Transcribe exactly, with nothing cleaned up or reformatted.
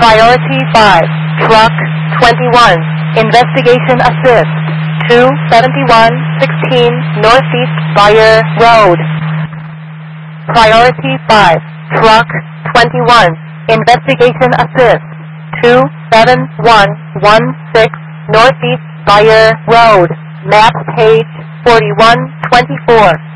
Priority five, Truck twenty-one, Investigation Assist, two seventy-one sixteen Northeast Buyer Road. Priority five, Truck twenty-one, Investigation Assist, two seven one one six Northeast Buyer Road, map page forty-one twenty-four.